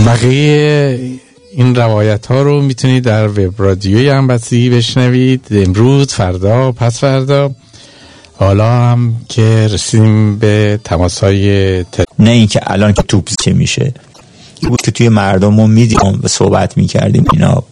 بقیه این روایت ها رو میتونید در وب رادیوی همبستگی بشنوید، امروز، فردا، پس فردا. حالا هم که رسیدیم به تماس های نه این که الان که توپ چه میشه بود که توی مردم رو میدیم و صحبت میکردیم اینا